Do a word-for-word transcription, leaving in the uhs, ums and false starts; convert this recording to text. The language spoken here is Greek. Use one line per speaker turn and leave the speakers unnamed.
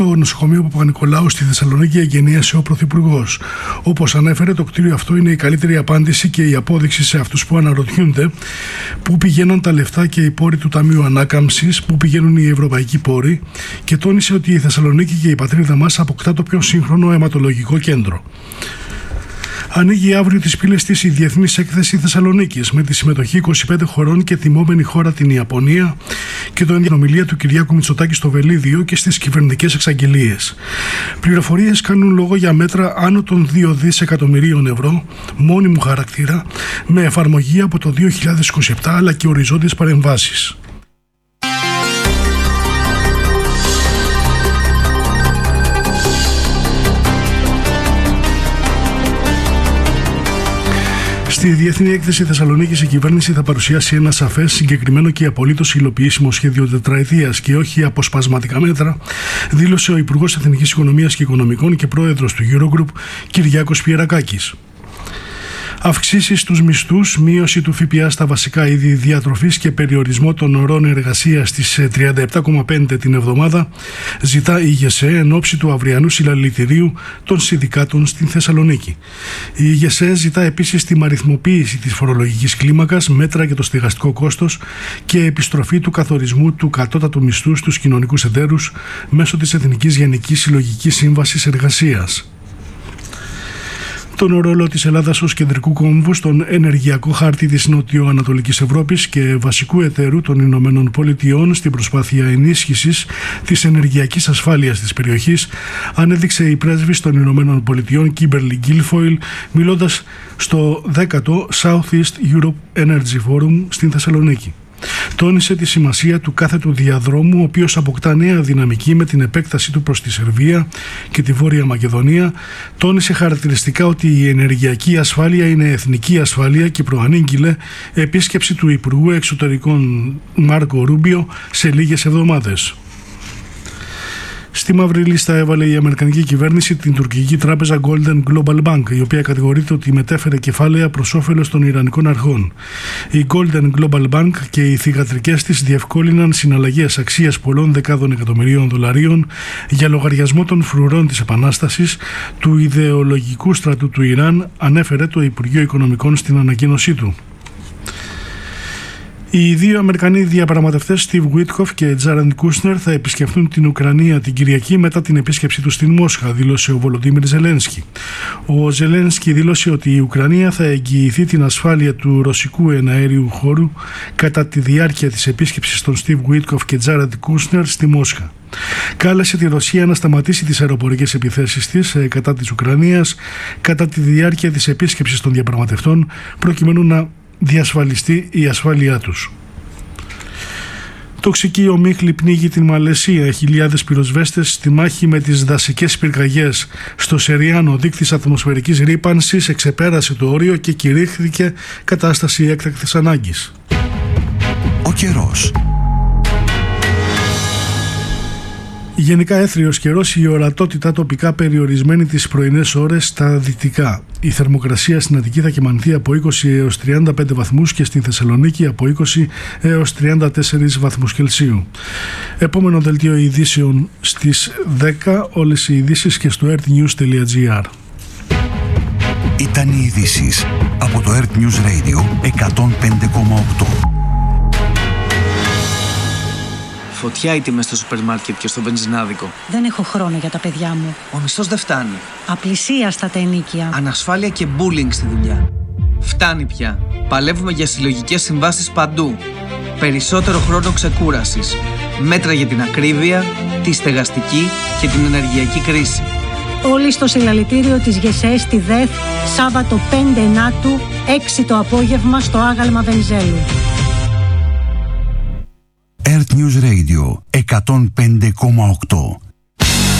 Το νοσοκομείο Παπα-Νικολάου στη Θεσσαλονίκη εγκαινίασε ο Πρωθυπουργός. Όπως ανέφερε, το κτίριο αυτό είναι η καλύτερη απάντηση και η απόδειξη σε αυτούς που αναρωτιούνται πού πηγαίνουν τα λεφτά και οι πόροι του Ταμείου Ανάκαμψης, πού πηγαίνουν οι ευρωπαϊκοί πόροι, και τόνισε ότι η Θεσσαλονίκη και η πατρίδα μας αποκτά το πιο σύγχρονο αιματολογικό κέντρο. Ανοίγει αύριο τις πύλες της η Διεθνής Έκθεση Θεσσαλονίκης με τη συμμετοχή είκοσι πέντε χωρών και τιμόμενη χώρα την Ιαπωνία και το ενδιαμιλία του Κυριάκου Μητσοτάκη στο Βελίδιο και στις κυβερνητικές εξαγγελίες. Πληροφορίες κάνουν λόγο για μέτρα άνω των δύο δισεκατομμυρίων ευρώ μόνιμου χαρακτήρα με εφαρμογή από το δύο χιλιάδες είκοσι επτά αλλά και οριζόντιες παρεμβάσεις. Στη Διεθνή Έκθεση Θεσσαλονίκης η κυβέρνηση θα παρουσιάσει ένα σαφές, συγκεκριμένο και απολύτως υλοποιήσιμο σχέδιο τετραετίας και όχι αποσπασματικά μέτρα, δήλωσε ο Υπουργός Εθνικής Οικονομίας και Οικονομικών και πρόεδρος του Eurogroup, Κυριάκος Πιερακάκης. Αυξήσεις στους μισθούς, μείωση του ΦΠΑ στα βασικά είδη διατροφής και περιορισμό των ωρών εργασίας στις τριάντα επτά κόμμα πέντε την εβδομάδα ζητά η ΓΕΣΕ εν ώψη του αυριανού συλλαλητηρίου των συνδικάτων στην Θεσσαλονίκη. Η ΓΕΣΕ ζητά επίσης τη αριθμοποίηση της φορολογικής κλίμακας, μέτρα για το στεγαστικό κόστος και επιστροφή του καθορισμού του κατώτατου μισθού στους κοινωνικούς εταίρους μέσω της Εθνικής Γενικής Συλλογικής Σύμβασης Εργασίας. Τον ρόλο της Ελλάδας ως κεντρικού κόμβου στον ενεργειακό χάρτη της Νοτιοανατολικής Ευρώπης και βασικού εταίρου των Ηνωμένων Πολιτειών στην προσπάθεια ενίσχυσης της ενεργειακής ασφάλειας της περιοχής, ανέδειξε η πρέσβης των Ηνωμένων Πολιτειών Κίμπερλι Γκίλφοιλ, μιλώντας στο δέκατο Southeast Europe Energy Forum στην Θεσσαλονίκη. Τόνισε τη σημασία του κάθετου διαδρόμου, ο οποίος αποκτά νέα δυναμική με την επέκταση του προς τη Σερβία και τη Βόρεια Μακεδονία. Τόνισε χαρακτηριστικά ότι η ενεργειακή ασφάλεια είναι εθνική ασφάλεια και προανήγγειλε επίσκεψη του Υπουργού Εξωτερικών Μάρκο Ρούμπιο σε λίγες εβδομάδες. Στη μαύρη λίστα έβαλε η Αμερικανική κυβέρνηση την τουρκική τράπεζα Golden Global Bank, η οποία κατηγορείται ότι μετέφερε κεφάλαια προς όφελος των Ιρανικών αρχών. Η Golden Global Bank και οι θυγατρικές της διευκόλυναν συναλλαγές αξίας πολλών δεκάδων εκατομμυρίων δολαρίων για λογαριασμό των φρουρών της Επανάστασης του ιδεολογικού στρατού του Ιράν, ανέφερε το Υπουργείο Οικονομικών στην ανακοίνωσή του. Οι δύο Αμερικανοί διαπραγματευτές Steve Witkoff και Jared Kushner θα επισκεφθούν την Ουκρανία την Κυριακή μετά την επίσκεψή του στην Μόσχα, δήλωσε ο Βολοντίμιρ Ζελένσκι. Ο Ζελένσκι δήλωσε ότι η Ουκρανία θα εγγυηθεί την ασφάλεια του ρωσικού εναέριου χώρου κατά τη διάρκεια της επίσκεψης των Steve Witkoff και Jared Kushner στη Μόσχα. Κάλεσε τη Ρωσία να σταματήσει τις αεροπορικές επιθέσεις της κατά της Ουκρανίας κατά τη διάρκεια της επίσκεψης των διαπραγματευτών, προκειμένου να διασφαλιστεί η ασφάλειά τους. Τοξική ομίχλη πνίγει την Μαλαισία. Χιλιάδες πυροσβέστες στη μάχη με τις δασικές πυρκαγιές. Στο Σεριάν ο δείκτης ατμοσφαιρικής ρύπανσης εξεπέρασε το όριο και κηρύχθηκε κατάσταση έκτακτης ανάγκης.
Ο καιρός.
Γενικά έθριος καιρός, η ορατότητα τοπικά περιορισμένη τις πρωινές ώρες στα δυτικά. Η θερμοκρασία στην Αττική θα κυμανθεί από είκοσι έως τριάντα πέντε βαθμούς και στην Θεσσαλονίκη από είκοσι έως τριάντα τέσσερις βαθμούς Κελσίου. Επόμενο δελτίο ειδήσεων στις δέκα, όλες οι ειδήσεις και στο earthnews τελεία gr.
Ήταν οι ειδήσεις από το Earth News Radio εκατόν πέντε κόμμα οκτώ.
Φωτιά οι τιμές στο σούπερ μάρκετ και στο βενζινάδικο.
Δεν έχω χρόνο για τα παιδιά μου.
Ο μισθός δεν φτάνει.
Απλησίαστα τα ενοίκια.
Ανασφάλεια και bullying στη δουλειά. Φτάνει πια. Παλεύουμε για συλλογικές συμβάσεις παντού. Περισσότερο χρόνο ξεκούρασης. Μέτρα για την ακρίβεια, τη στεγαστική και την ενεργειακή κρίση.
Όλοι στο συλλαλητήριο της ΓΕΣΕ στη ΔΕΘ, Σάββατο πέντε Ενάτου, έξι το απόγευμα στο άγαλμα Βενιζέλου.
Earth News Radio εκατόν πέντε κόμμα οκτώ.